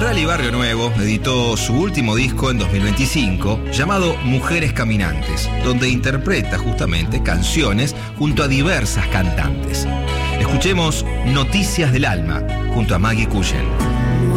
Rally Barrio Nuevo editó su último disco en 2025, llamado Mujeres Caminantes, donde interpreta justamente canciones junto a diversas cantantes. Escuchemos Noticias del Alma, junto a Maggie Cullen.